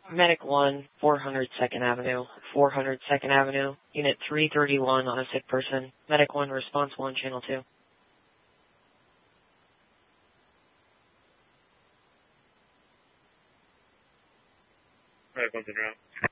Medic 1, 400 2nd Avenue, 400 2nd Avenue, Unit 331 on a sick person. Medic 1, response 1, channel 2. Medic 1's in route.